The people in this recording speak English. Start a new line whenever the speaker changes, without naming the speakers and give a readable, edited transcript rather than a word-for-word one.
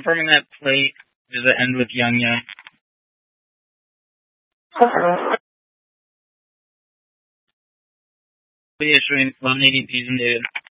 confirming that plate. Does it end with Young Young? Issuing 180 P's and David.